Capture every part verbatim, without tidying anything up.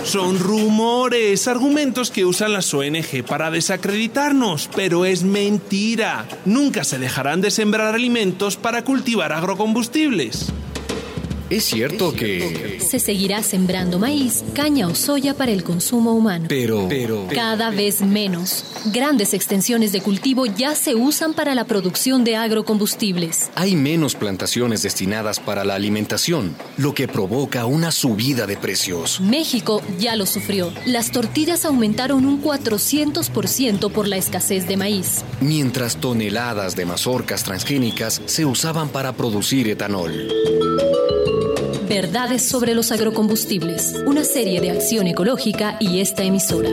Son rumores, argumentos que usan las O N Ge para desacreditarnos, pero es mentira. Nunca se dejarán de sembrar alimentos para cultivar agrocombustibles. Es cierto que... Se seguirá sembrando maíz, caña o soya para el consumo humano. Pero... pero cada vez menos. Grandes extensiones de cultivo ya se usan para la producción de agrocombustibles. Hay menos plantaciones destinadas para la alimentación, lo que provoca una subida de precios. México ya lo sufrió. Las tortillas aumentaron un cuatrocientos por ciento por la escasez de maíz. Mientras toneladas de mazorcas transgénicas se usaban para producir etanol. Verdades sobre los agrocombustibles, una serie de Acción Ecológica y esta emisora.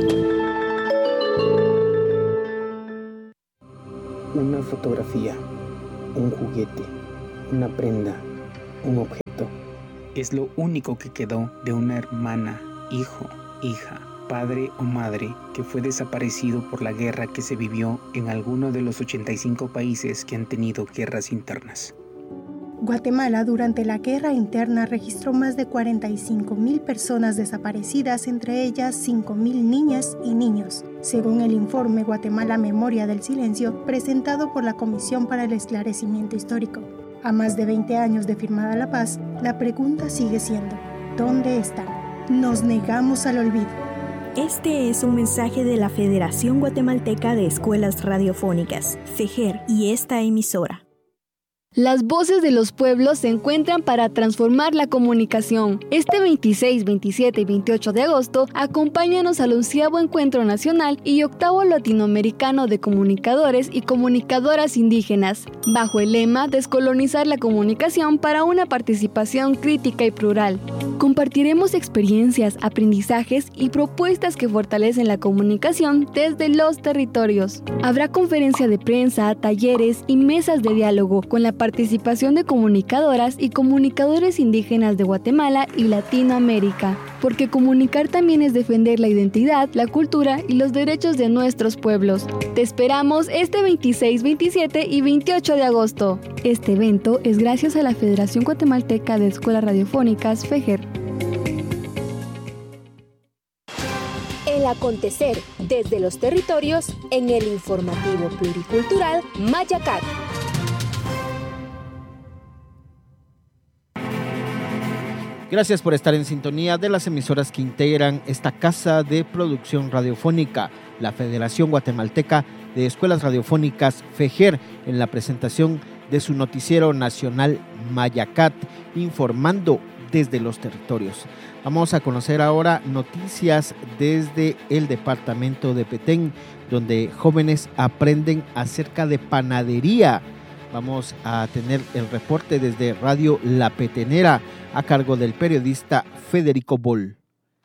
Una fotografía, un juguete, una prenda, un objeto. Es lo único que quedó de una hermana, hijo, hija, padre o madre que fue desaparecido por la guerra que se vivió en alguno de los ochenta y cinco países que han tenido guerras internas. Guatemala durante la guerra interna registró más de cuarenta y cinco mil personas desaparecidas, entre ellas cinco mil niñas y niños, según el informe Guatemala Memoria del Silencio presentado por la Comisión para el Esclarecimiento Histórico. A más de veinte años de firmada la paz, la pregunta sigue siendo, ¿dónde están? Nos negamos al olvido. Este es un mensaje de la Federación Guatemalteca de Escuelas Radiofónicas, FEGER, y esta emisora. Las voces de los pueblos se encuentran para transformar la comunicación. Este veintiséis, veintisiete y veintiocho de agosto, acompáñanos al onceavo Encuentro Nacional y octavo Latinoamericano de Comunicadores y Comunicadoras Indígenas, bajo el lema Descolonizar la comunicación para una participación crítica y plural. Compartiremos experiencias, aprendizajes y propuestas que fortalecen la comunicación desde los territorios. Habrá conferencia de prensa, talleres y mesas de diálogo con la participación de comunicadoras y comunicadores indígenas de Guatemala y Latinoamérica, porque comunicar también es defender la identidad, la cultura y los derechos de nuestros pueblos. Te esperamos este veintiséis, veintisiete y veintiocho de agosto. Este evento es gracias a la Federación Guatemalteca de Escuelas Radiofónicas, FEGER. El acontecer desde los territorios en el informativo pluricultural Mayacat. Gracias por estar en sintonía de las emisoras que integran esta casa de producción radiofónica, la Federación Guatemalteca de Escuelas Radiofónicas, FEGER, en la presentación de su noticiero nacional Mayacat, informando desde los territorios. Vamos a conocer ahora noticias desde el departamento de Petén, donde jóvenes aprenden acerca de panadería. Vamos a tener el reporte desde Radio La Petenera a cargo del periodista Federico Boll.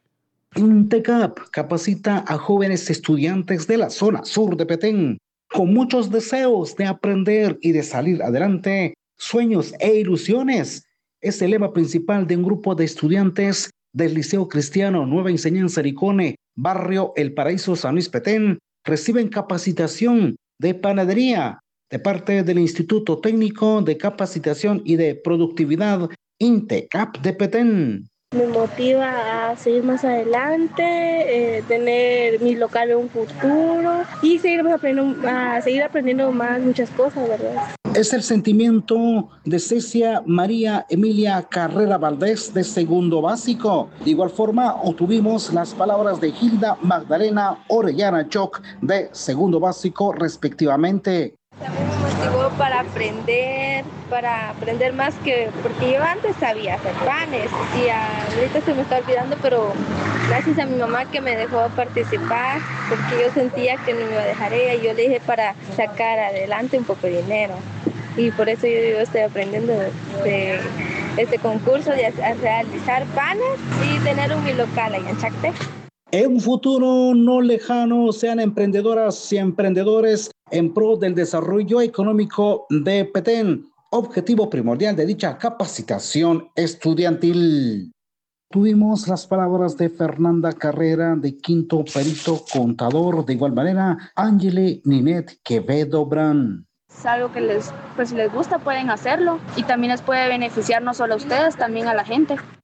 INTECAP capacita a jóvenes estudiantes de la zona sur de Petén con muchos deseos de aprender y de salir adelante, sueños e ilusiones. Es el lema principal de un grupo de estudiantes del Liceo Cristiano Nueva Enseñanza Ricone, barrio El Paraíso, San Luis Petén. Reciben capacitación de panadería de parte del Instituto Técnico de Capacitación y de Productividad INTECAP de Petén. Me motiva a seguir más adelante, eh, tener mi local en un futuro y seguir aprendiendo, a seguir aprendiendo más muchas cosas, ¿verdad? Es el sentimiento de Cecia María Emilia Carrera Valdés de segundo básico. De igual forma, obtuvimos las palabras de Hilda Magdalena Orellana Choc de segundo básico respectivamente. También me motivó para aprender, para aprender más que, porque yo antes sabía hacer panes y ahorita se me está olvidando, pero gracias a mi mamá que me dejó participar, porque yo sentía que no me iba a dejar ella y yo le dije para sacar adelante un poco de dinero. Y por eso yo, yo estoy aprendiendo de, de este concurso de a, a realizar panes y tener un mi local ahí en Chacté. En un futuro no lejano sean emprendedoras y emprendedores en pro del desarrollo económico de Petén, objetivo primordial de dicha capacitación estudiantil. Tuvimos las palabras de Fernanda Carrera, de quinto perito contador, de igual manera Ángele Ninet Quevedo Brand. Es algo que les, pues, si les gusta pueden hacerlo y también les puede beneficiar no solo a ustedes, también a la gente.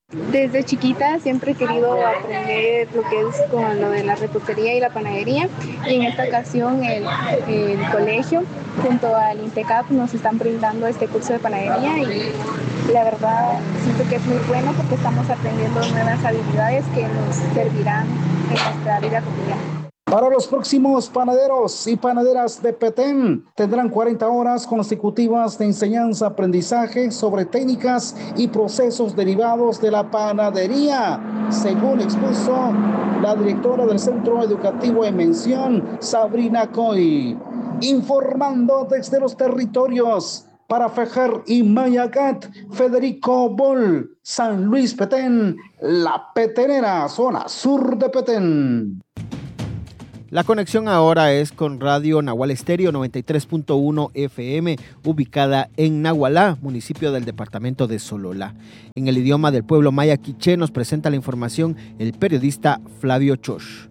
Desde chiquita siempre he querido aprender lo que es con lo de la repostería y la panadería, y en esta ocasión el, el colegio junto al INTECAP nos están brindando este curso de panadería y la verdad siento que es muy bueno porque estamos aprendiendo nuevas habilidades que nos servirán en nuestra vida cotidiana. Para los próximos panaderos y panaderas de Petén, tendrán cuarenta horas consecutivas de enseñanza-aprendizaje sobre técnicas y procesos derivados de la panadería, según expuso la directora del Centro Educativo en Mención, Sabrina Coy. Informando desde los territorios para Fejer y Mayacat, Federico Bol, San Luis Petén, La Petenera, zona sur de Petén. La conexión ahora es con Radio Nahual Estéreo noventa y tres punto uno F M, ubicada en Nahualá, municipio del departamento de Sololá. En el idioma del pueblo maya quiché nos presenta la información el periodista Flavio Chosh.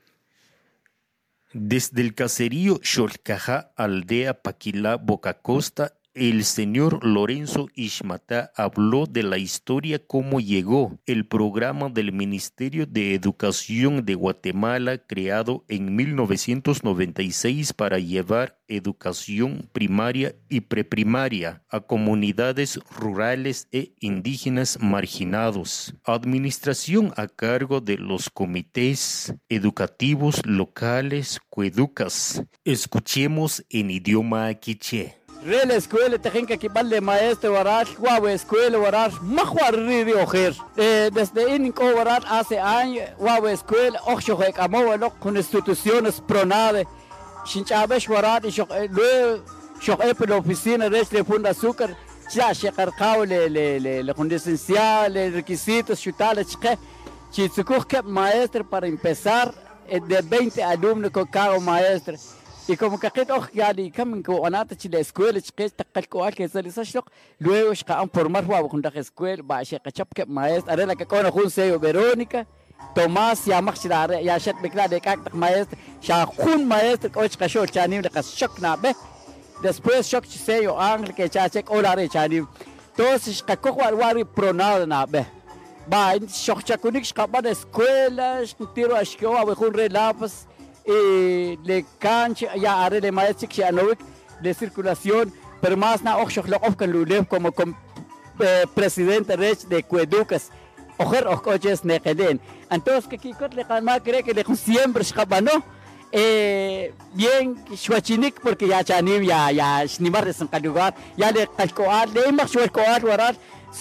Desde el caserío Xolcajá, aldea Paquilá, Bocacosta, el señor Lorenzo Ishmatá habló de la historia cómo llegó el programa del Ministerio de Educación de Guatemala creado en mil novecientos noventa y seis para llevar educación primaria y preprimaria a comunidades rurales e indígenas marginados. Administración a cargo de los comités educativos locales Coeducas. Escuchemos en idioma quiché. Real escuela te que equiparle maestro warar, guau escuela warar, mejor de ojer. Desde Inco warar hace años, guau escuela, ocho que amo con instituciones pronade. Shinchabesh warar y yo luego yo he la oficina de este Funda Azúcar, ya se cargado le le le le con licenciado, le requisitos chutales que chitsukur que maestro para empezar de veinte alumnos con cada maestro. Y como que aquí ya le camen con anata chile escuela chiques tacalco al que se les hace luego es que han formar huevo con la escuela va a ser que chap que maestra arena que con un sello Verónica Tomás ya maxila ya chat me claro de que maestra ya un maestro que es que yo chanim de que shock na be después shock sello ángel que ya check hola de chanim entonces que cojo al pronado na be va shock chakunik que va de escuela tiro a escola va con relapas y le cancha ya haré de maestro que ya no de circulación pero más na ocho lo ofcan lulev como com, eh, presidente de Coeducas ojer ocoches nekeden entonces que kikot le calma cree que le siempre escapano eh bien shuachinik porque ya chanim ya ya ni más de lugar ya le calcoar le más shuacoar warar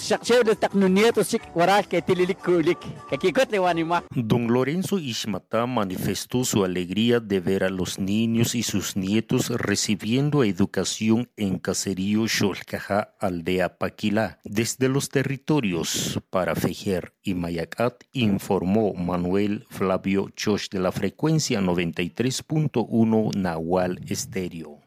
Don Lorenzo Ishmatá manifestó su alegría de ver a los niños y sus nietos recibiendo educación en caserío Xolcajá, aldea Paquilá. Desde los territorios para Fejer y Mayacat informó Manuel Flavio Chosh de la frecuencia noventa y tres punto uno Nahual Estéreo.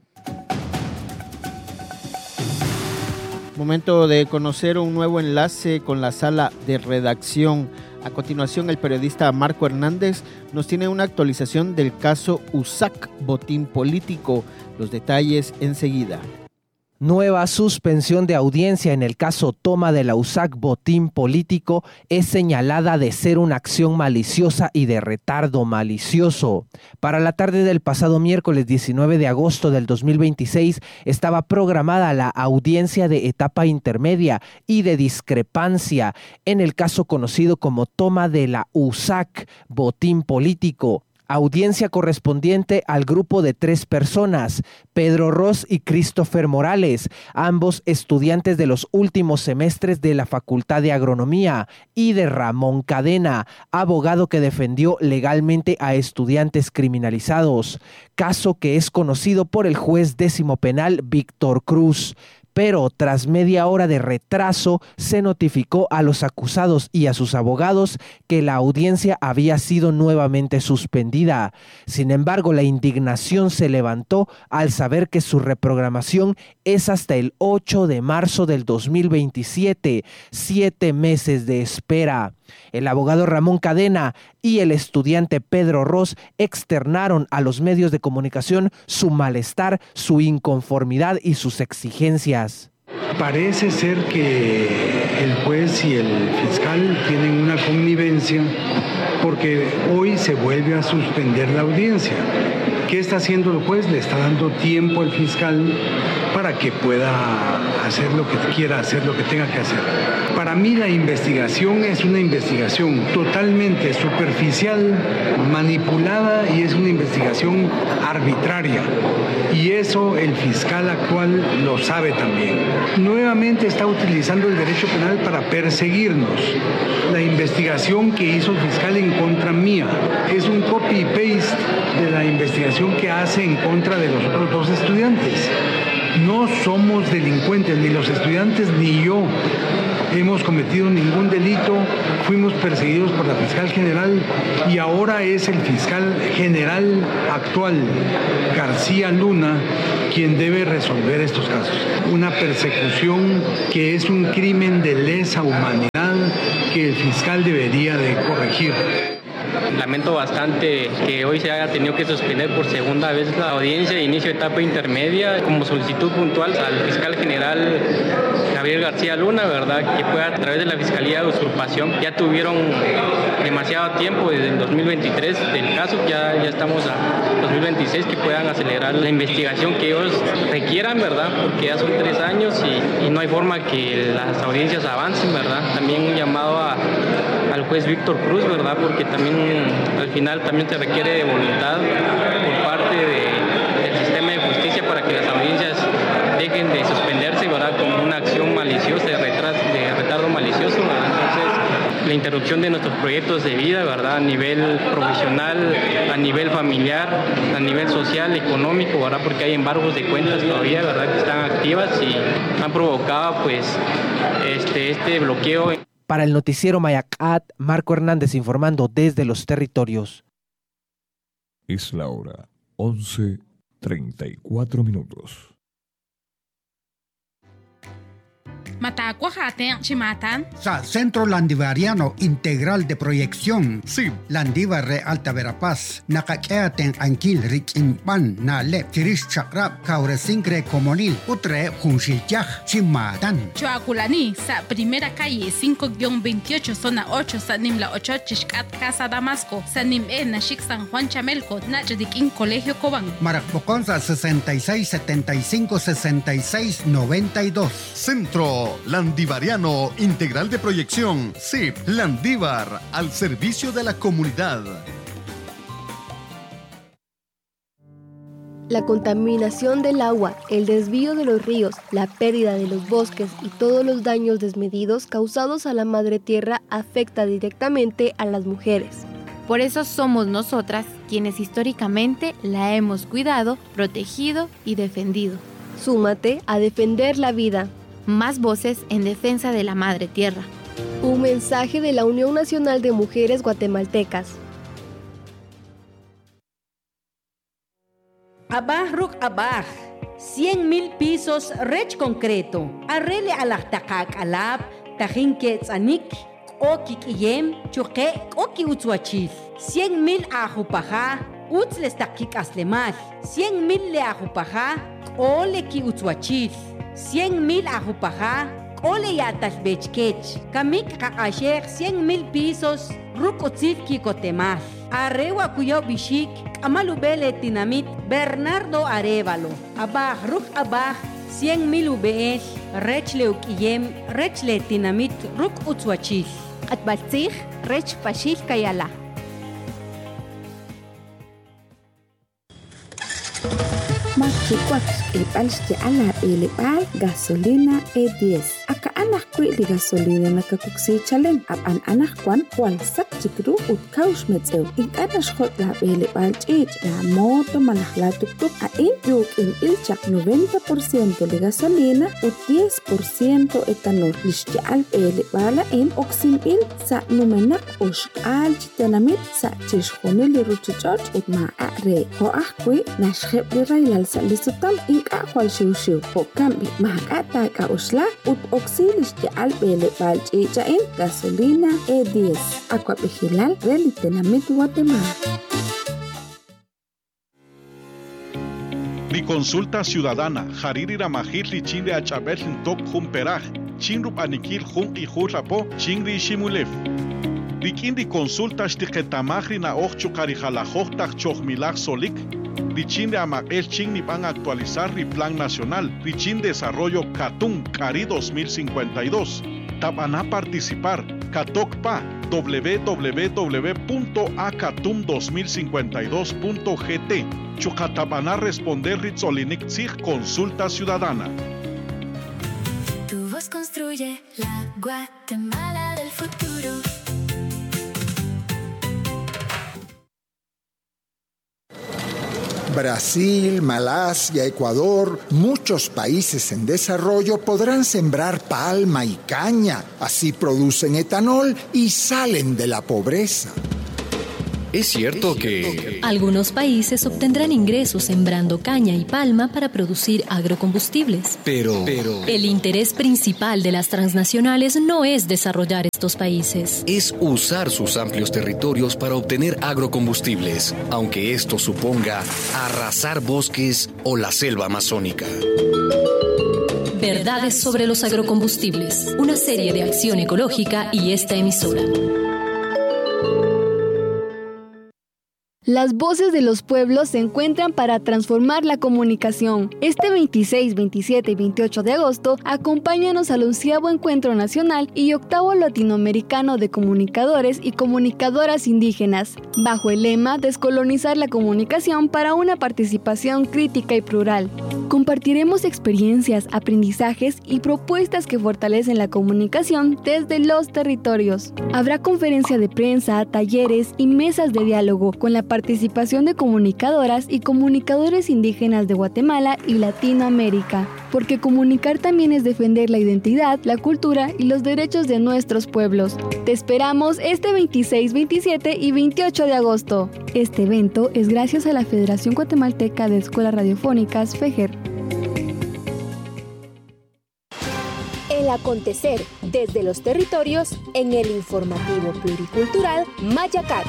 Momento de conocer un nuevo enlace con la sala de redacción. A continuación, el periodista Marco Hernández nos tiene una actualización del caso U S A C Botín Político. Los detalles enseguida. Nueva suspensión de audiencia en el caso Toma de la U S A C Botín Político es señalada de ser una acción maliciosa y de retardo malicioso. Para la tarde del pasado miércoles diecinueve de agosto del dos mil veintiséis estaba programada la audiencia de etapa intermedia y de discrepancia en el caso conocido como Toma de la U S A C Botín Político. Audiencia correspondiente al grupo de tres personas, Pedro Ross y Christopher Morales, ambos estudiantes de los últimos semestres de la Facultad de Agronomía, y de Ramón Cadena, abogado que defendió legalmente a estudiantes criminalizados, caso que es conocido por el juez décimo penal Víctor Cruz. Pero tras media hora de retraso se notificó a los acusados y a sus abogados que la audiencia había sido nuevamente suspendida. Sin embargo, la indignación se levantó al saber que su reprogramación es hasta el ocho de marzo del dos mil veintisiete, siete meses de espera. El abogado Ramón Cadena y el estudiante Pedro Ross externaron a los medios de comunicación su malestar, su inconformidad y sus exigencias. Parece ser que el juez y el fiscal tienen una connivencia porque hoy se vuelve a suspender la audiencia. ¿Qué está haciendo el juez? Le está dando tiempo al fiscal para que pueda hacer lo que quiera hacer, lo que tenga que hacer. Para mí la investigación es una investigación totalmente superficial, manipulada y es una investigación arbitraria. Y eso el fiscal actual lo sabe también. Nuevamente está utilizando el derecho penal para perseguirnos. La investigación que hizo el fiscal en contra mía es un copy-paste de la investigación que hace en contra de los otros dos estudiantes. No somos delincuentes, ni los estudiantes ni yo hemos cometido ningún delito, fuimos perseguidos por la fiscal general y ahora es el fiscal general actual, García Luna, quien debe resolver estos casos. Una persecución que es un crimen de lesa humanidad que el fiscal debería de corregir. Lamento bastante que hoy se haya tenido que suspender por segunda vez la audiencia de inicio de etapa intermedia como solicitud puntual al fiscal general Gabriel García Luna, ¿verdad? Que fue a través de la Fiscalía de Usurpación. Ya tuvieron demasiado tiempo desde el dos mil veintitrés del caso, ya, ya estamos a dos mil veintiséis, que puedan acelerar la investigación que ellos requieran, ¿verdad? Porque ya son tres años y, y no hay forma que las audiencias avancen, ¿verdad? También un llamado a, al juez Víctor Cruz, ¿verdad? Porque también al final también se requiere de voluntad por parte de, del sistema de justicia para que las audiencias dejen de suspenderse, ¿verdad? Como una acción maliciosa, de, retras, de retardo malicioso, ¿verdad? Entonces, la interrupción de nuestros proyectos de vida, ¿verdad? A nivel profesional, a nivel familiar, a nivel social, económico, ¿verdad? Porque hay embargos de cuentas todavía, ¿verdad? Que están activas y han provocado, pues, este, este bloqueo. Para el noticiero Mayacat, Marco Hernández informando desde los territorios. Es la hora once treinta y cuatro minutos. Sa Centro Landivariano Integral de Proyección, sí. Landívar Re Alta Verapaz, Nakakeaten Anquil Rikinpan, Nale, Tirish Chakrab, Kauresinkre Comonil, Utre, Junshilchaj, Chimatan. Chuaculani, sa primera calle cinco veintiocho, zona ocho, Sanimla ocho, Chishkat, Casa Damasco, Sanim E, Nashik San Juan Chamelco, Nachadikin, Colegio Cobán. Maracoconza sesenta y seis setenta y cinco sesenta y seis noventa y dos. Centro Landivariano Integral de Proyección, C I P, Landívar, al servicio de la comunidad. La contaminación del agua, el desvío de los ríos, la pérdida de los bosques y todos los daños desmedidos causados a la madre tierra afecta directamente a las mujeres. Por eso somos nosotras quienes históricamente la hemos cuidado, protegido y defendido. Súmate a defender la vida. Más voces en defensa de la madre tierra. Un mensaje de la Unión Nacional de Mujeres Guatemaltecas. Abaj Ruk Abaj, cien mil pisos Rech Concreto. Arrele alajtakak alab, tajinke tzanik, oki kiyem, chuke, oki utsuachil. cien mil ajupaja, utzles takik aslemal. cien mil le ajupaja, ole ki utsuachil. cien mil ajupaja, ole yatas bechkech, kamik kakashek cien mil pisos, rukotzil kikotemal. Arewa kuyo bishik, amalubele tinamit, Bernardo Arevalo. Abaj, ruk abaj, cien mil ubeesh, rechle ukiyem, rechle tinamit, ruk utsuachil. Atbaltzig, rech pashil kayala. Machukwak, el palste ala el pal gasolina E diez. Aka anak kwi li gasolina nakakuksi chalen. Ab an anak kwan kwal sak chikru ut kaush metzeu. In anas hot la el pal chich la moto malahla tuktuk a in yuk in ilchak noventa por ciento de gasolina ut diez por ciento etanol. Lishti al el pala in oxin il sa numenak ush al chitenamit sa chishkone li ruchichot ut ma a re. Ho akwi nashkheb li railal sa lisotal in ka kwal shiu shiu. Ho kambi mahakata ka usla ut oxilis de albele bal chicha in gasolina E diez. Aqua vigilal relitenamit Guatemala. Ni consulta ciudadana, Hariri Ramajil y Chinde Achabel Tok Humperaj, Chinrup Anikil Jun y Jurapo, Chingri Shimulef. Rikindi consulta Stiketamakri na Ocho Karijalajochtach Chojmilaj Solik, Richin de Amael Chin ni van a actualizar el Plan Nacional, Richin Desarrollo Katun Cari dos mil cincuenta y dos. Tabana participar, Katokpa, w w w punto a catum dos mil cincuenta y dos punto g t. Chucatabana responder Ritzolinik Tzig Consulta Ciudadana. Tu voz construye la Guatemala del futuro. Brasil, Malasia, Ecuador, muchos países en desarrollo podrán sembrar palma y caña. Así producen etanol y salen de la pobreza. Es cierto que algunos países obtendrán ingresos sembrando caña y palma para producir agrocombustibles. Pero, pero el interés principal de las transnacionales no es desarrollar estos países. Es usar sus amplios territorios para obtener agrocombustibles, aunque esto suponga arrasar bosques o la selva amazónica. Verdades sobre los agrocombustibles, una serie de acción ecológica y esta emisora. Las voces de los pueblos se encuentran para transformar la comunicación. Este veintiséis, veintisiete y veintiocho de agosto, acompáñanos al onceavo Encuentro Nacional y octavo Latinoamericano de Comunicadores y Comunicadoras Indígenas, bajo el lema Descolonizar la comunicación para una participación crítica y plural. Compartiremos experiencias, aprendizajes y propuestas que fortalecen la comunicación desde los territorios. Habrá conferencia de prensa, talleres y mesas de diálogo con la participación de comunicadoras y comunicadores indígenas de Guatemala y Latinoamérica, porque comunicar también es defender la identidad, la cultura y los derechos de nuestros pueblos. Te esperamos este veintiséis, veintisiete y veintiocho de agosto. Este evento es gracias a la Federación Guatemalteca de Escuelas Radiofónicas, FEGER. El acontecer desde los territorios en el informativo pluricultural Mayacat.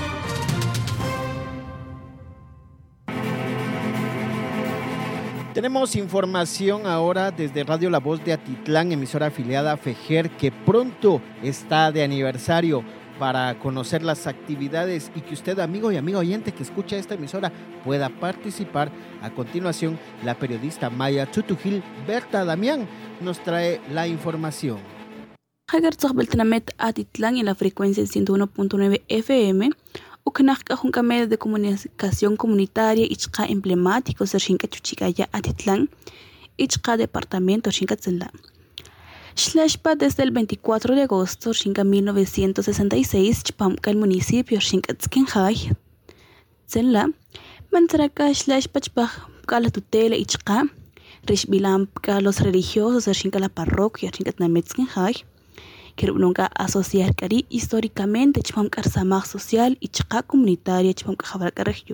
Tenemos información ahora desde Radio La Voz de Atitlán, emisora afiliada a FEGER, que pronto está de aniversario, para conocer las actividades y que usted, amigo y amiga oyente que escucha esta emisora, pueda participar. A continuación, la periodista Maya Tutujil Berta Damián nos trae la información. Hagar Tzahbeltanamet Atitlán en la frecuencia ciento uno punto nueve F M. Ukanaka junca medios de comunicación comunitaria Ichka emblemático Sershinka Chuchikaya Atitlán, Ichka departamento Shinka Tzenla. Shlashpa desde el veinticuatro de agosto Shinka mil novecientos sesenta y seis, Chpamka el municipio Shinka Tzkenjay Tzenla, Mantraka Shlashpa Chpamka la tutela Ichka, Rishbilamka los religiosos Shinka la parroquia Shinka Tnametzkenjay. Quiero nunca asociar cari históricamente Chpamka Samaj social y Chaka comunitaria Chpamka Jabraca región.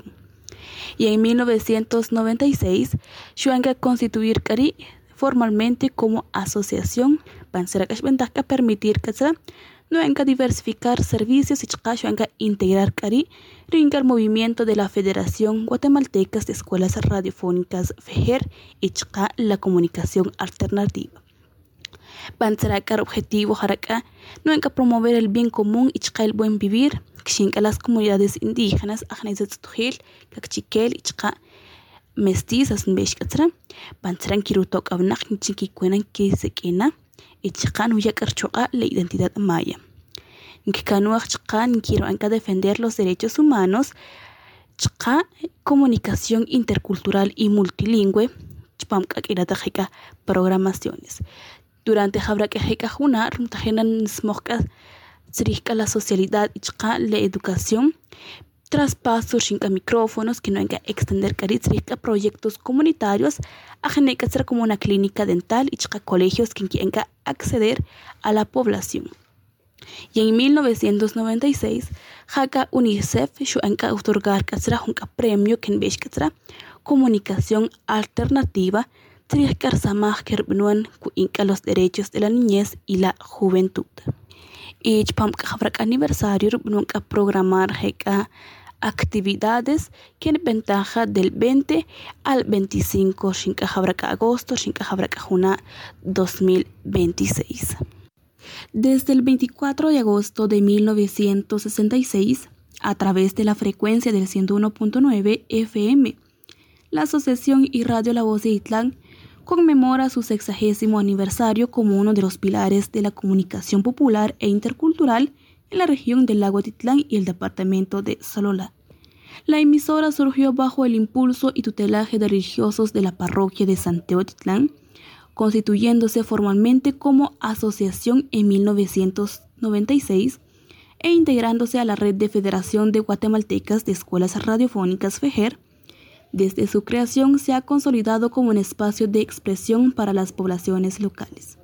Y en mil novecientos noventa y seis, Shuanga constituir cari formalmente como asociación para ventaja permitir que no venga diversificar servicios y Chaka Shuanga integrar cari ringa el movimiento de la Federación Guatemalteca de Escuelas Radiofónicas FEGER y Chaka la comunicación alternativa. Banzaracar objetivo Jaraka no enca promover el bien común y el buen vivir, que las comunidades indígenas, Ajnezatujil, Cachiquel y Chaka mestizas en Beshkatra, Banzaran Kirutok Abnak Chiquikuenan Kisekena, y Chaka no yacarchoa la identidad maya. Nkikanuach Chaka quiero anca defender los derechos humanos, Chaka comunicación intercultural y multilingüe, Chpamka Kiratajika programaciones. Durante Jabraquejeca Juna, Rumtajenan Smokka, Zrika la socialidad y la educación, traspaso Shinka micrófonos que no hay que extender Zrika proyectos comunitarios, a Genecacer como una clínica dental y colegios que hay que acceder a la población. Y en mil novecientos noventa y seis, Jaka UNICEF Shuanka otorgar Kazra Junka premio que en Beshkatra, comunicación alternativa, Triakar Samaj Kerbnuan Kuinka los derechos de la niñez y la juventud. Y Chpamka Javrak aniversario nunca programar Heka actividades que en ventaja del veinte al veinticinco de agosto de dos mil veintiséis. Desde el veinticuatro de agosto de mil novecientos sesenta y seis, a través de la frecuencia del ciento uno punto nueve F M, la Asociación y Radio La Voz de Itlán conmemora su sexagésimo aniversario como uno de los pilares de la comunicación popular e intercultural en la región del Lago Atitlán y el departamento de Sololá. La emisora surgió bajo el impulso y tutelaje de religiosos de la parroquia de Santiago Atitlán, constituyéndose formalmente como asociación en mil novecientos noventa y seis e integrándose a la red de Federación de Guatemaltecas de Escuelas Radiofónicas FEGER. Desde su creación se ha consolidado como un espacio de expresión para las poblaciones locales.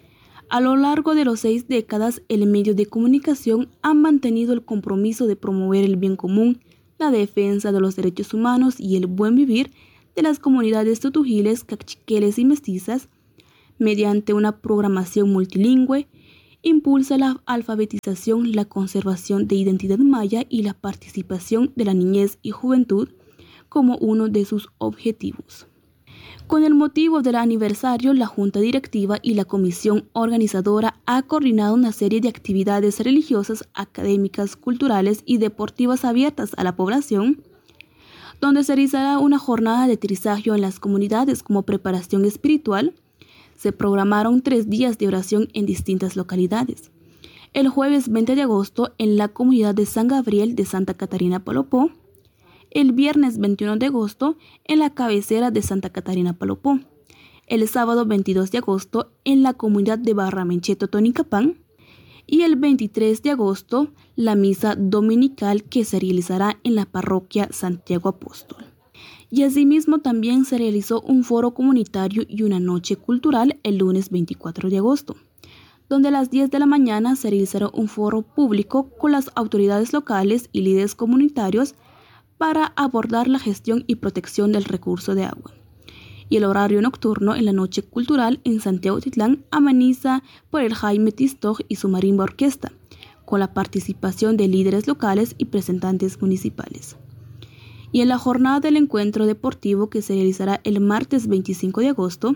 A lo largo de las seis décadas, el medio de comunicación ha mantenido el compromiso de promover el bien común, la defensa de los derechos humanos y el buen vivir de las comunidades tutujiles, cachiqueles y mestizas, mediante una programación multilingüe, impulsa la alfabetización, la conservación de identidad maya y la participación de la niñez y juventud como uno de sus objetivos. Con el motivo del aniversario, la Junta Directiva y la Comisión Organizadora ha coordinado una serie de actividades religiosas, académicas, culturales y deportivas abiertas a la población, donde se realizará una jornada de trisagio en las comunidades como preparación espiritual. Se programaron tres días de oración en distintas localidades. El jueves veinte de agosto en la comunidad de San Gabriel de Santa Catarina Palopó, el viernes veintiuno de agosto en la cabecera de Santa Catarina Palopó, el sábado veintidós de agosto en la comunidad de Barramencheto Tonicapán y el veintitrés de agosto la misa dominical que se realizará en la parroquia Santiago Apóstol. Y asimismo también se realizó un foro comunitario y una noche cultural el lunes veinticuatro de agosto, donde a las diez de la mañana se realizará un foro público con las autoridades locales y líderes comunitarios para abordar la gestión y protección del recurso de agua. Y el horario nocturno en la noche cultural en Santiago Atitlán ameniza por el Jaime Tistoj y su marimba orquesta, con la participación de líderes locales y representantes municipales. Y en la jornada del encuentro deportivo que se realizará el martes veinticinco de agosto,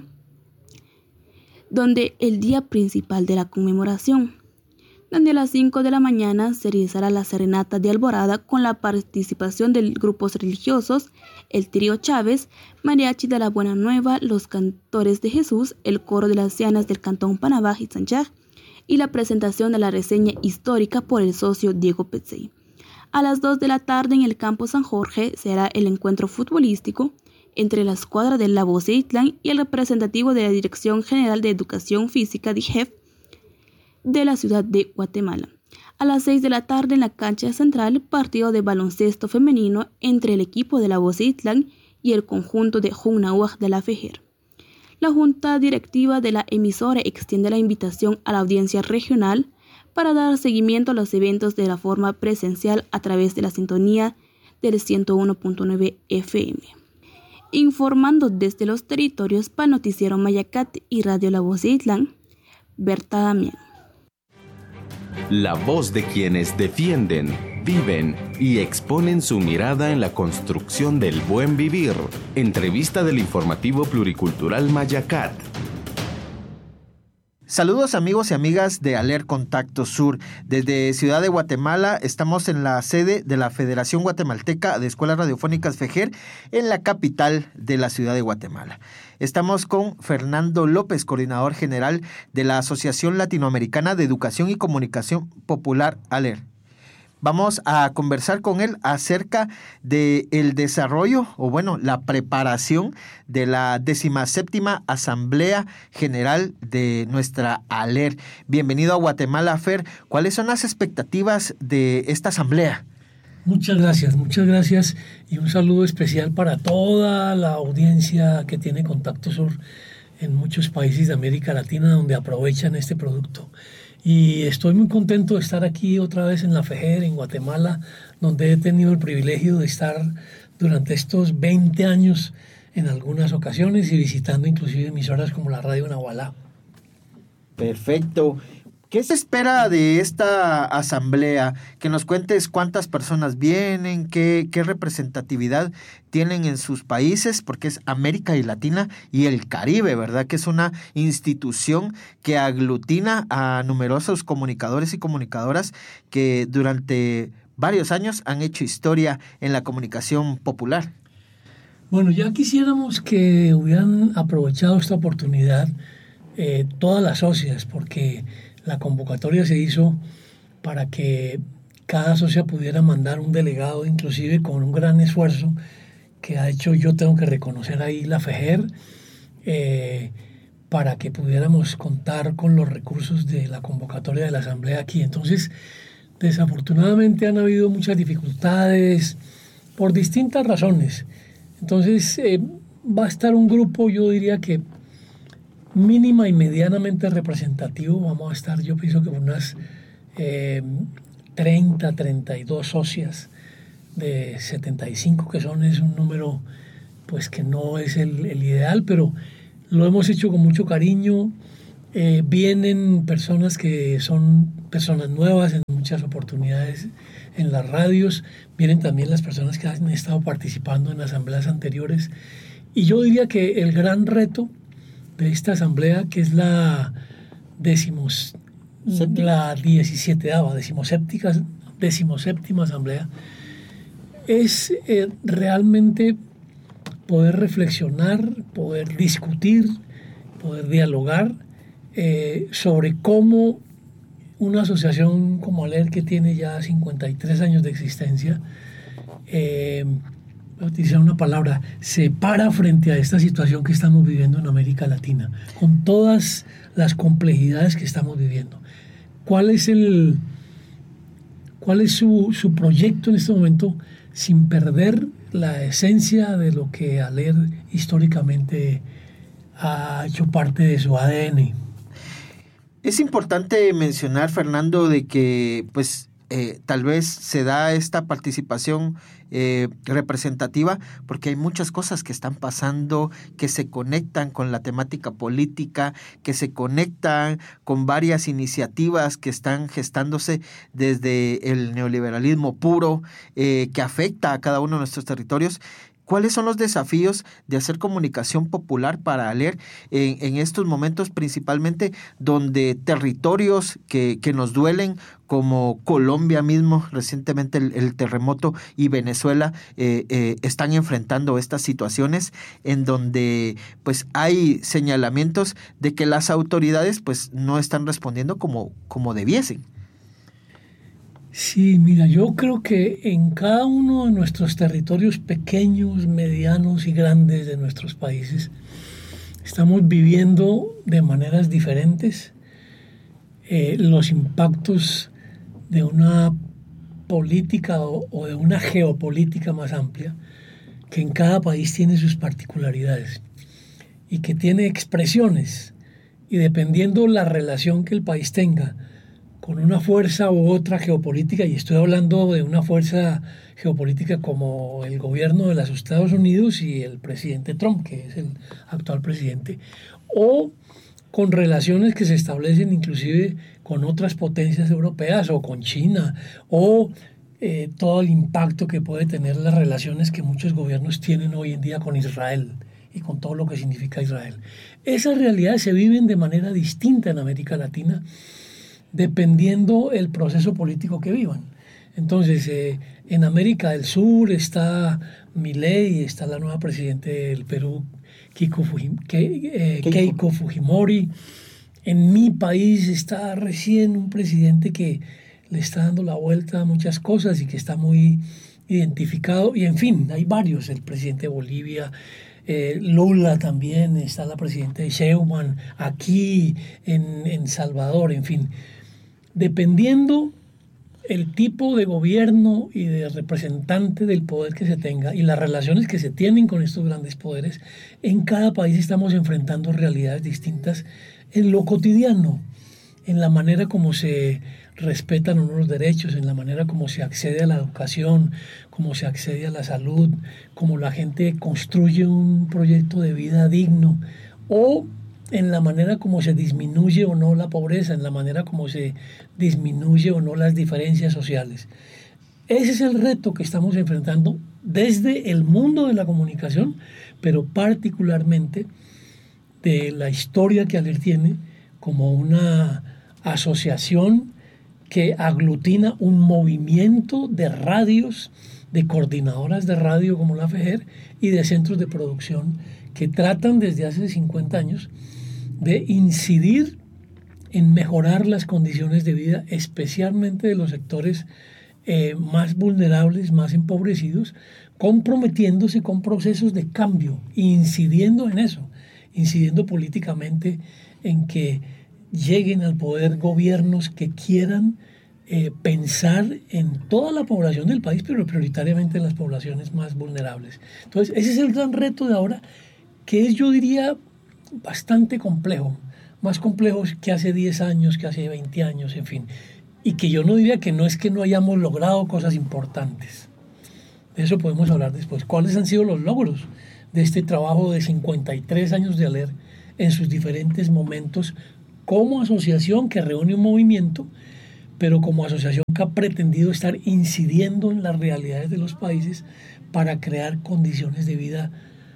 donde el día principal de la conmemoración, donde a las cinco de la mañana se realizará la serenata de Alborada con la participación de grupos religiosos, el Trío Chávez, Mariachi de la Buena Nueva, los Cantores de Jesús, el Coro de las Ancianas del Cantón Panabaj y Sanchaj, y la presentación de la reseña histórica por el socio Diego Petzey. A las dos de la tarde en el campo San Jorge será el encuentro futbolístico entre la escuadra de La Voz de Itlán y el representativo de la Dirección General de Educación Física D I G E F de la ciudad de Guatemala. A las seis de la tarde en la cancha central, partido de baloncesto femenino entre el equipo de La Voz de Itlán y el conjunto de Junauaj de la FEGER. La Junta Directiva de la emisora extiende la invitación a la audiencia regional para dar seguimiento a los eventos de la forma presencial a través de la sintonía del ciento uno punto nueve F M. Informando desde los territorios para Noticiero Mayacat y Radio La Voz de Itlán, Berta Damián. La voz de quienes defienden, viven y exponen su mirada en la construcción del buen vivir. Entrevista del informativo pluricultural Mayacat. Saludos amigos y amigas de Aler Contacto Sur. Desde Ciudad de Guatemala estamos en la sede de la Federación Guatemalteca de Escuelas Radiofónicas FEGER en la capital de la ciudad de Guatemala. Estamos con Fernando López, coordinador general de la Asociación Latinoamericana de Educación y Comunicación Popular Aler. Vamos a conversar con él acerca del desarrollo, o bueno, la preparación de la decimoséptima Asamblea General de nuestra Aler. Bienvenido a Guatemala, Fer. ¿Cuáles son las expectativas de esta asamblea? Muchas gracias, muchas gracias y un saludo especial para toda la audiencia que tiene Contacto Sur en muchos países de América Latina donde aprovechan este producto. Y estoy muy contento de estar aquí otra vez en la FEGER, en Guatemala, donde he tenido el privilegio de estar durante estos veinte años en algunas ocasiones y visitando inclusive emisoras como la Radio Nahualá. Perfecto. ¿Qué se espera de esta asamblea? Que nos cuentes cuántas personas vienen, qué, qué representatividad tienen en sus países, porque es América y Latina y el Caribe, ¿verdad? Que es una institución que aglutina a numerosos comunicadores y comunicadoras que durante varios años han hecho historia en la comunicación popular. Bueno, ya quisiéramos que hubieran aprovechado esta oportunidad eh, todas las socias, porque la convocatoria se hizo para que cada socia pudiera mandar un delegado, inclusive con un gran esfuerzo que ha hecho, yo tengo que reconocer ahí, la FEJER, eh, para que pudiéramos contar con los recursos de la convocatoria de la asamblea aquí. Entonces, desafortunadamente han habido muchas dificultades por distintas razones. Entonces, eh, va a estar un grupo, yo diría que mínima y medianamente representativo. Vamos a estar, yo pienso que unas eh, treinta, treinta y dos socias de setenta y cinco, que son, es un número pues que no es el, el ideal, pero lo hemos hecho con mucho cariño. Eh, vienen personas que son personas nuevas en muchas oportunidades en las radios, vienen también las personas que han estado participando en asambleas anteriores, y yo diría que el gran reto de esta asamblea, que es la decimos, la diecisietava, decimoséptima, decimoséptima asamblea, es eh, realmente poder reflexionar, poder discutir, poder dialogar eh, sobre cómo una asociación como ALER, que tiene ya cincuenta y tres años de existencia, eh, voy a utilizar una palabra, se para frente a esta situación que estamos viviendo en América Latina, con todas las complejidades que estamos viviendo. ¿Cuál es, el, cuál es su, su proyecto en este momento, sin perder la esencia de lo que ALER históricamente ha hecho parte de su A D N? Es importante mencionar, Fernando, de que pues eh, tal vez se da esta participación eh, representativa porque hay muchas cosas que están pasando, que se conectan con la temática política, que se conectan con varias iniciativas que están gestándose desde el neoliberalismo puro, eh, que afecta a cada uno de nuestros territorios. ¿Cuáles son los desafíos de hacer comunicación popular para ALER en, en estos momentos, principalmente donde territorios que, que nos duelen, como Colombia mismo, recientemente el, el terremoto, y Venezuela, eh, eh, están enfrentando estas situaciones en donde pues hay señalamientos de que las autoridades pues no están respondiendo como, como debiesen? Sí, mira, yo creo que en cada uno de nuestros territorios pequeños, medianos y grandes de nuestros países estamos viviendo de maneras diferentes eh, los impactos de una política o, o de una geopolítica más amplia, que en cada país tiene sus particularidades y que tiene expresiones, y dependiendo la relación que el país tenga con una fuerza u otra geopolítica, y estoy hablando de una fuerza geopolítica como el gobierno de los Estados Unidos y el presidente Trump, que es el actual presidente, o con relaciones que se establecen inclusive con otras potencias europeas o con China, o eh, todo el impacto que puede tener las relaciones que muchos gobiernos tienen hoy en día con Israel y con todo lo que significa Israel. Esas realidades se viven de manera distinta en América Latina, dependiendo el proceso político que vivan. Entonces, eh, en América del Sur está Milei, está la nueva presidenta del Perú, Keiko, Fujim, Ke, eh, Keiko. Keiko Fujimori. En mi país está recién un presidente que le está dando la vuelta a muchas cosas y que está muy identificado. Y en fin, hay varios, el presidente de Bolivia, Eh, Lula también, está la presidenta de Sheinbaum, aquí en, en Salvador, en fin. Dependiendo el tipo de gobierno y de representante del poder que se tenga y las relaciones que se tienen con estos grandes poderes, en cada país estamos enfrentando realidades distintas en lo cotidiano, en la manera como se respetan unos derechos, en la manera como se accede a la educación, cómo se accede a la salud, cómo la gente construye un proyecto de vida digno, o en la manera como se disminuye o no la pobreza, en la manera como se disminuye o no las diferencias sociales. Ese es el reto que estamos enfrentando desde el mundo de la comunicación, pero particularmente de la historia que ALER tiene como una asociación que aglutina un movimiento de radios, de coordinadoras de radio como la FEJER y de centros de producción que tratan desde hace cincuenta años de incidir en mejorar las condiciones de vida, especialmente de los sectores eh, más vulnerables, más empobrecidos, comprometiéndose con procesos de cambio, incidiendo en eso, incidiendo políticamente en que lleguen al poder gobiernos que quieran eh, pensar en toda la población del país, pero prioritariamente en las poblaciones más vulnerables. Entonces, ese es el gran reto de ahora, que es, yo diría, bastante complejo, más complejo que hace diez años, que hace veinte años, en fin. Y que yo no diría que no es que no hayamos logrado cosas importantes. De eso podemos hablar después. ¿Cuáles han sido los logros de este trabajo de cincuenta y tres años de ALER en sus diferentes momentos como asociación que reúne un movimiento, pero como asociación que ha pretendido estar incidiendo en las realidades de los países para crear condiciones de vida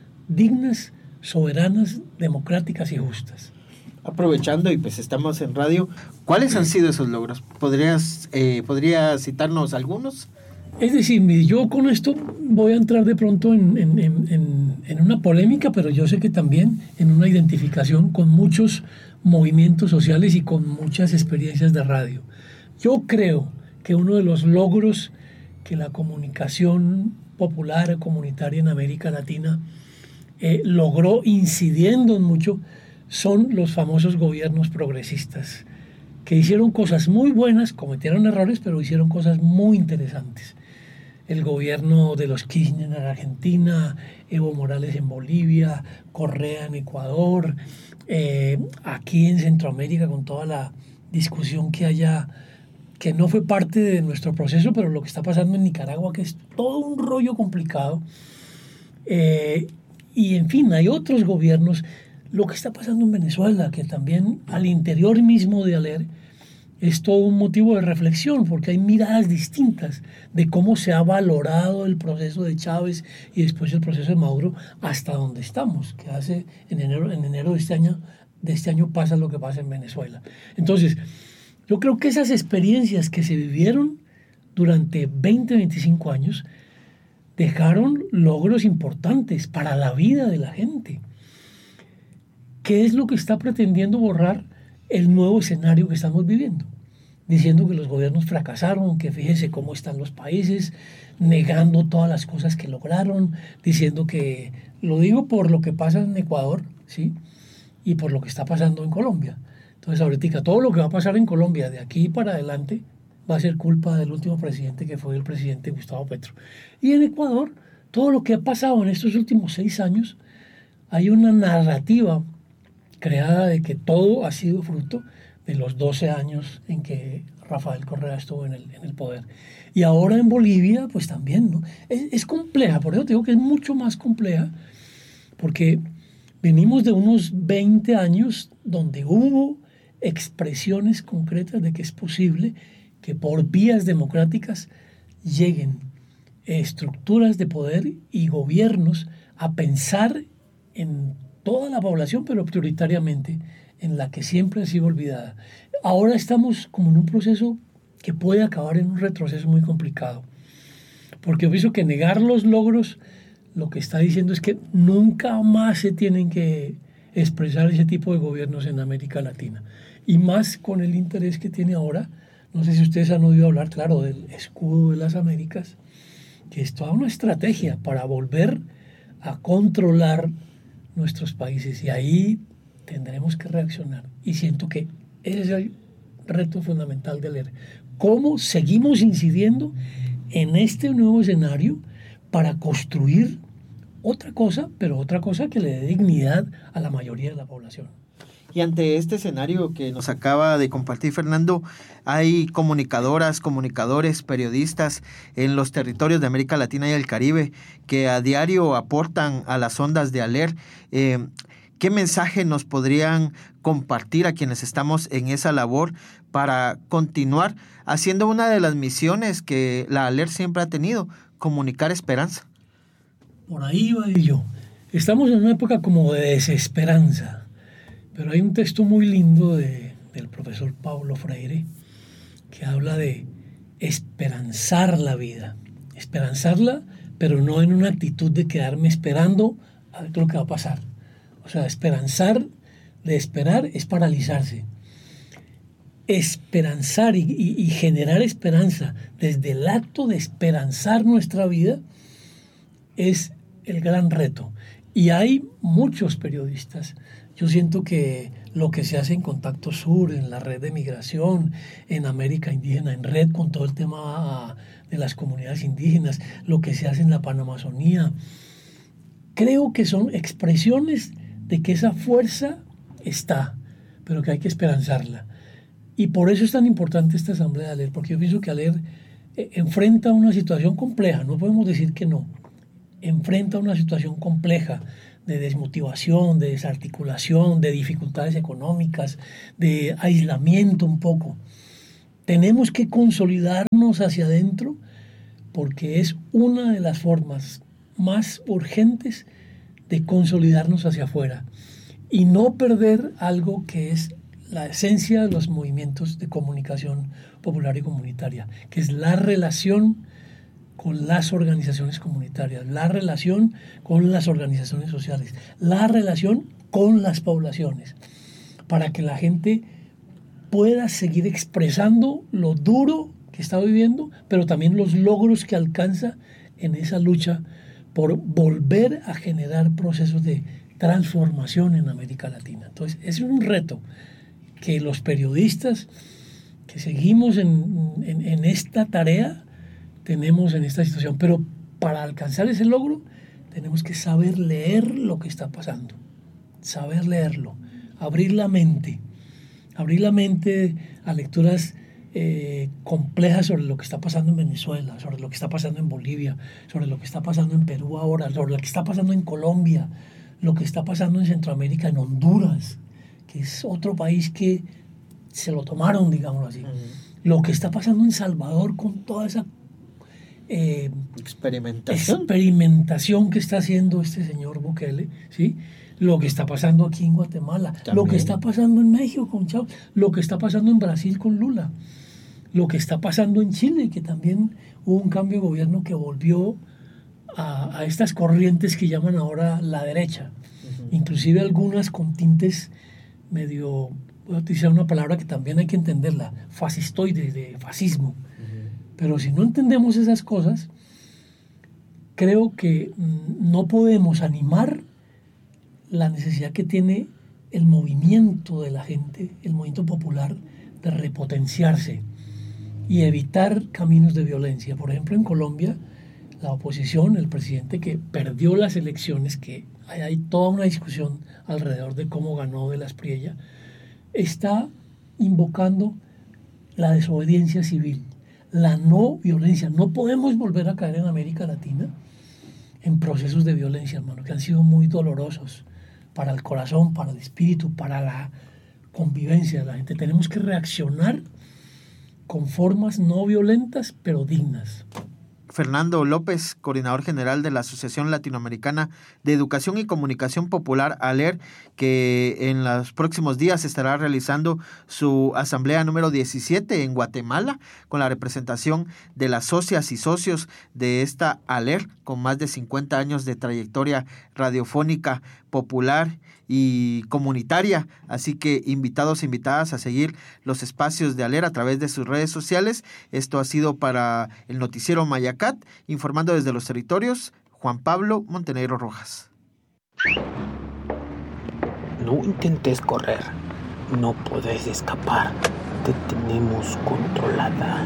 dignas, soberanas, democráticas y justas? Aprovechando, y pues estamos en radio, ¿cuáles han sido esos logros? ¿Podrías, eh, ¿podrías citarnos algunos? Es decir, yo con esto voy a entrar de pronto en, en, en, en una polémica, pero yo sé que también en una identificación con muchos movimientos sociales y con muchas experiencias de radio. Yo creo que uno de los logros que la comunicación popular comunitaria en América Latina eh, logró incidiendo en mucho son los famosos gobiernos progresistas, que hicieron cosas muy buenas, cometieron errores, pero hicieron cosas muy interesantes. El gobierno de los Kirchner en Argentina, Evo Morales en Bolivia, Correa en Ecuador, eh, aquí en Centroamérica con toda la discusión que haya, que no fue parte de nuestro proceso, pero lo que está pasando en Nicaragua, que es todo un rollo complicado. Eh, y en fin, hay otros gobiernos. Lo que está pasando en Venezuela, que también al interior mismo de ALER es todo un motivo de reflexión, porque hay miradas distintas de cómo se ha valorado el proceso de Chávez y después el proceso de Maduro hasta donde estamos, que hace en enero, en enero de este año, de este año pasa lo que pasa en Venezuela. Entonces, yo creo que esas experiencias que se vivieron durante veinte, veinticinco años dejaron logros importantes para la vida de la gente. ¿Qué es lo que está pretendiendo borrar el nuevo escenario que estamos viviendo? Diciendo que los gobiernos fracasaron, que fíjese cómo están los países, negando todas las cosas que lograron, diciendo que, lo digo por lo que pasa en Ecuador, ¿sí? Y por lo que está pasando en Colombia. Entonces, ahorita todo lo que va a pasar en Colombia de aquí para adelante va a ser culpa del último presidente, que fue el presidente Gustavo Petro. Y en Ecuador, todo lo que ha pasado en estos últimos seis años, hay una narrativa creada de que todo ha sido fruto de los doce años en que Rafael Correa estuvo en el, en el poder. Y ahora en Bolivia, pues también, ¿no? Es, es compleja, por eso te digo que es mucho más compleja, porque venimos de unos veinte años donde hubo expresiones concretas de que es posible que por vías democráticas lleguen estructuras de poder y gobiernos a pensar en toda la población, pero prioritariamente en la que siempre ha sido olvidada. Ahora estamos como en un proceso que puede acabar en un retroceso muy complicado, porque yo pienso que negar los logros lo que está diciendo es que nunca más se tienen que expresar ese tipo de gobiernos en América Latina, y más con el interés que tiene ahora. No sé si ustedes han oído hablar, claro, del escudo de las Américas, que es toda una estrategia para volver a controlar nuestros países, y ahí tendremos que reaccionar. Y siento que ese es el reto fundamental de ALER. ¿Cómo seguimos incidiendo en este nuevo escenario para construir otra cosa, pero otra cosa que le dé dignidad a la mayoría de la población? Y ante este escenario que nos acaba de compartir Fernando, hay comunicadoras, comunicadores, periodistas en los territorios de América Latina y el Caribe que a diario aportan a las ondas de ALER. Eh, ¿Qué mensaje nos podrían compartir a quienes estamos en esa labor para continuar haciendo una de las misiones que la ALER siempre ha tenido, comunicar esperanza? Por ahí va yo. Estamos en una época como de desesperanza, pero hay un texto muy lindo de, del profesor Paulo Freire que habla de esperanzar la vida. Esperanzarla, pero no en una actitud de quedarme esperando a ver qué es lo que va a pasar. O sea, esperanzar, de esperar es paralizarse. Esperanzar y, y, y generar esperanza desde el acto de esperanzar nuestra vida es el gran reto. Y hay muchos periodistas. Yo siento que lo que se hace en Contacto Sur, en la red de migración, en América Indígena, en red con todo el tema de las comunidades indígenas, lo que se hace en la Panamazonía, creo que son expresiones de que esa fuerza está, pero que hay que esperanzarla. Y por eso es tan importante esta asamblea de ALER, porque yo pienso que ALER eh, enfrenta una situación compleja, no podemos decir que no, enfrenta una situación compleja de desmotivación, de desarticulación, de dificultades económicas, de aislamiento un poco. Tenemos que consolidarnos hacia adentro porque es una de las formas más urgentes de consolidarnos hacia afuera y no perder algo que es la esencia de los movimientos de comunicación popular y comunitaria, que es la relación con las organizaciones comunitarias, la relación con las organizaciones sociales, la relación con las poblaciones, para que la gente pueda seguir expresando lo duro que está viviendo, pero también los logros que alcanza en esa lucha por volver a generar procesos de transformación en América Latina. Entonces, es un reto que los periodistas que seguimos en, en, en esta tarea tenemos en esta situación, pero para alcanzar ese logro tenemos que saber leer lo que está pasando, saber leerlo, abrir la mente, abrir la mente a lecturas eh, complejas sobre lo que está pasando en Venezuela, sobre lo que está pasando en Bolivia, sobre lo que está pasando en Perú ahora, sobre lo que está pasando en Colombia, lo que está pasando en Centroamérica, en Honduras, que es otro país que se lo tomaron, digámoslo así, uh-huh. Lo que está pasando en Salvador con toda esa Eh, experimentación. experimentación que está haciendo este señor Bukele, ¿sí? Lo que está pasando aquí en Guatemala, también. Lo que está pasando en México con Chávez, lo que está pasando en Brasil con Lula, lo que está pasando en Chile, que también hubo un cambio de gobierno que volvió a, a estas corrientes que llaman ahora la derecha, uh-huh. Inclusive algunas con tintes medio, voy a utilizar una palabra que también hay que entenderla, fascistoide, de fascismo. Pero si no entendemos esas cosas, creo que no podemos animar la necesidad que tiene el movimiento de la gente, el movimiento popular, de repotenciarse y evitar caminos de violencia. Por ejemplo, en Colombia, la oposición, el presidente que perdió las elecciones, que hay, hay toda una discusión alrededor de cómo ganó de la Espriella, está invocando la desobediencia civil, la no violencia. No podemos volver a caer en América Latina en procesos de violencia, hermano, que han sido muy dolorosos para el corazón, para el espíritu, para la convivencia de la gente. Tenemos que reaccionar con formas no violentas, pero dignas. Fernando López, coordinador general de la Asociación Latinoamericana de Educación y Comunicación Popular, ALER, que en los próximos días estará realizando su asamblea número diecisiete en Guatemala, con la representación de las socias y socios de esta ALER, con más de cincuenta años de trayectoria radiofónica, popular y comunitaria. Así que invitados e invitadas a seguir los espacios de ALER a través de sus redes sociales. Esto ha sido para el noticiero Mayacat, informando desde los territorios, Juan Pablo Montenegro Rojas. No intentes correr, no puedes escapar, te tenemos controlada.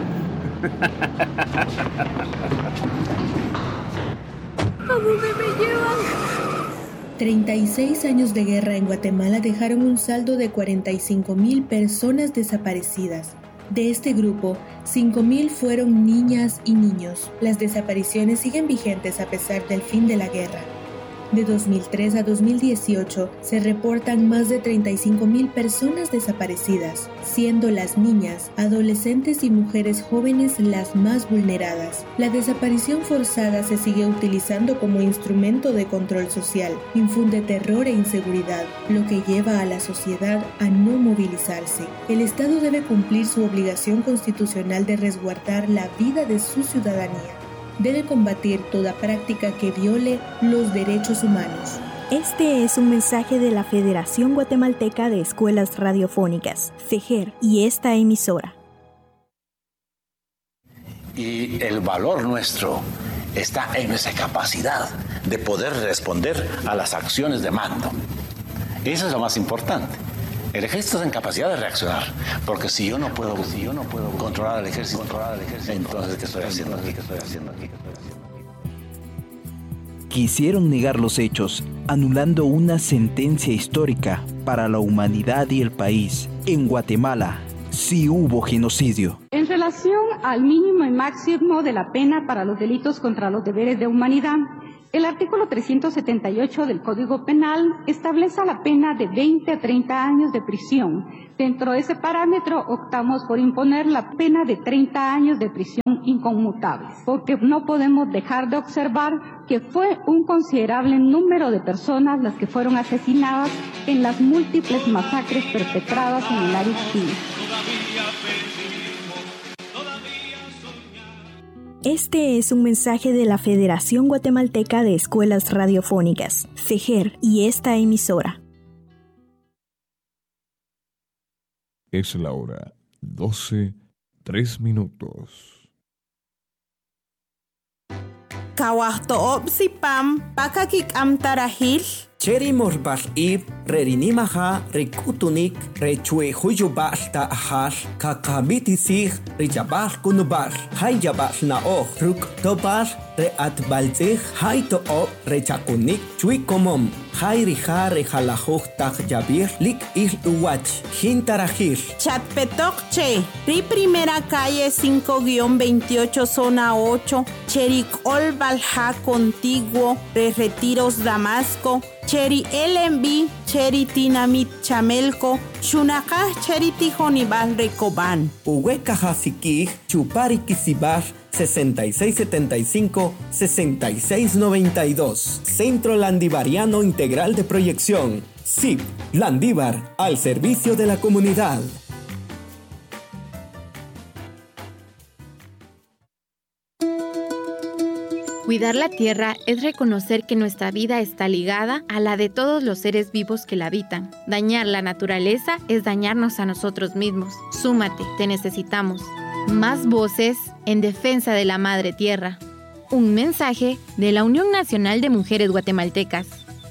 ¿A dónde me llevan? treinta y seis años de guerra en Guatemala dejaron un saldo de cuarenta y cinco mil personas desaparecidas. De este grupo, cinco mil fueron niñas y niños. Las desapariciones siguen vigentes a pesar del fin de la guerra. De dos mil tres a dos mil dieciocho se reportan más de treinta y cinco mil personas desaparecidas, siendo las niñas, adolescentes y mujeres jóvenes las más vulneradas. La desaparición forzada se sigue utilizando como instrumento de control social, infunde terror e inseguridad, lo que lleva a la sociedad a no movilizarse. El Estado debe cumplir su obligación constitucional de resguardar la vida de su ciudadanía. Debe combatir toda práctica que viole los derechos humanos. Este es un mensaje de la Federación Guatemalteca de Escuelas Radiofónicas, FEGER, y esta emisora. Y el valor nuestro está en nuestra capacidad de poder responder a las acciones de mando. Eso es lo más importante. El ejército está en capacidad de reaccionar, porque si yo no puedo, si yo no puedo controlar al ejército, controlar al ejército, entonces ¿qué estoy haciendo aquí? ¿Qué estoy haciendo aquí? ¿Qué estoy haciendo aquí? Quisieron negar los hechos, anulando una sentencia histórica para la humanidad y el país. En Guatemala sí hubo genocidio. En relación al mínimo y máximo de la pena para los delitos contra los deberes de humanidad, el artículo trescientos setenta y ocho del Código Penal establece la pena de veinte a treinta años de prisión. Dentro de ese parámetro optamos por imponer la pena de treinta años de prisión inconmutable, porque no podemos dejar de observar que fue un considerable número de personas las que fueron asesinadas en las múltiples masacres perpetradas en el área china. Este es un mensaje de la Federación Guatemalteca de Escuelas Radiofónicas, FEGER, y esta emisora. Es la hora doce, tres minutos. Kawahto'op sipam pakakik amtarahil. Cheri morbal ib, rerinimaha, rekutunik, rechue huyubal ta ahal, kakabitisig, rijabal kunubal, hayabal naoh, ruk tobal, reatbalzig, hay to'op, rechakunik, chui komom, hay rija rejalajuj tak yabir, lik il uwach, jintarajir. Chatpetok che, ri primera calle cinco guión veintiocho zona ocho, Cherik Olbalja contiguo, re retiros Damasco, Cheri L M B, Cheri Tinamit Chamelco, Shunaka Cheri Tijonibal Recoban. Uhueca Hasiki, Chupari Kisibar, sesenta y seis setenta y cinco, sesenta y seis noventa y dos. Centro Landivariano Integral de Proyección. S I P, Landívar, al servicio de la comunidad. Cuidar la tierra es reconocer que nuestra vida está ligada a la de todos los seres vivos que la habitan. Dañar la naturaleza es dañarnos a nosotros mismos. Súmate, te necesitamos. Más voces en defensa de la madre tierra. Un mensaje de la Unión Nacional de Mujeres Guatemaltecas.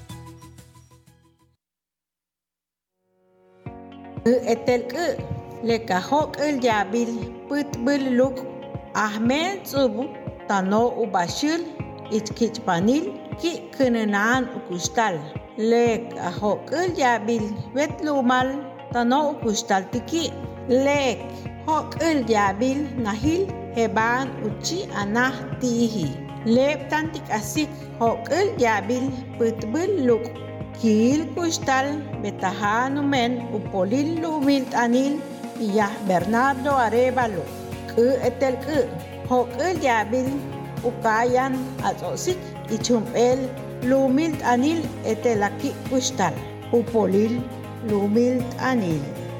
Tano ubashil ichkichpanil ki kenenan ukustal lek ahokul yabil wetlumal tano ukustal tiki lek hokul yabil nahil heban uchi anah tihi lep tantik asik hokul yabil putbul luk kil kustal betahanu men upolil lumil anil yah Bernardo Arevalo ke etel ke Hokul yabil ukayan atosik ichumpel lumil anil etelaki kustal upolil lumil anil.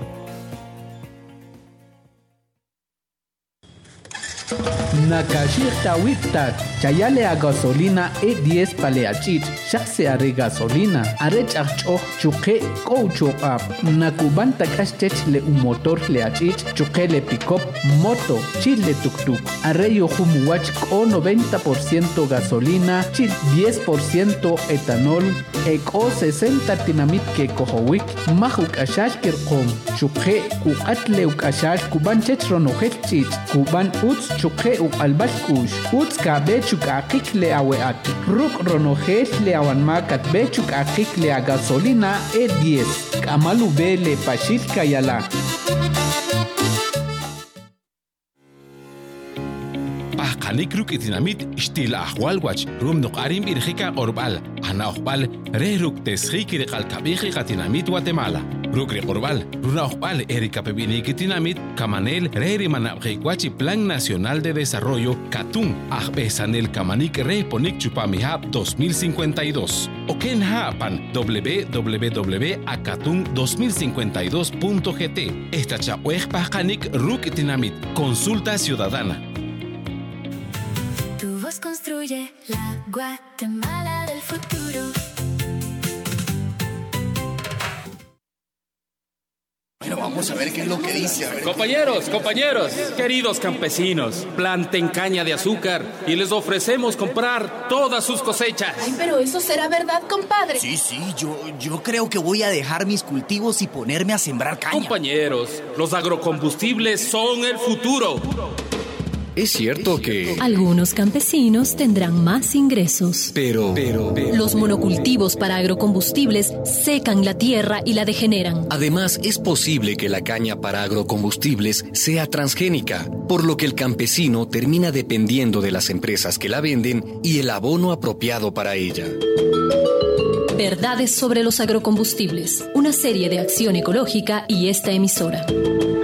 Nakashir tawiptat chayale a gasolina e diez paleachit shaxe are gasolina arech achok chuke koucho up nakuban takashtech le un motor le achit chuke le pickup moto chile tuk-tuk arreyo humuwach o noventa por ciento gasolina chil diez por ciento etanol eko sesenta tinamit ke kohowik mahuk ashash kirqom chuke uqatle ukashash kuban chech ronohet chit kuban uts chuke Albalkush, Utska Bechuk Akik le aweat, Ruk Ronohet le awanmakat Bechuk Akik le a gasolina E diez, Kamalu Bele Pashit Kayala. hanik ruk itinamit shtil ahwalwach rum nok arim irjika orbal ana orbal re ruk teshik irqal kabiji katinamit Guatemala ruk re orbal runa orbal erika pebini kitinamit kamanel re ri manabjikwachi Plan Nacional de Desarrollo Katun ahbesanel kamanik re ponik chupamihab dos mil cincuenta y dos oken hapan w w w punto akatun dos mil cincuenta y dos punto g t esta chaweh pajanik ruk itinamit consulta ciudadana. Tu voz construye la Guatemala del futuro. Bueno, vamos a ver qué es lo que dice. A ver. Compañeros, compañeros, queridos campesinos, planten caña de azúcar y les ofrecemos comprar todas sus cosechas. Ay, pero eso será verdad, compadre. Sí, sí, yo, yo creo que voy a dejar mis cultivos y ponerme a sembrar caña. Compañeros, los agrocombustibles son el futuro. Es cierto que algunos campesinos tendrán más ingresos, pero, pero, pero los monocultivos para agrocombustibles secan la tierra y la degeneran. Además, es posible que la caña para agrocombustibles sea transgénica, por lo que el campesino termina dependiendo de las empresas que la venden y el abono apropiado para ella. Verdades sobre los agrocombustibles, una serie de Acción Ecológica y esta emisora.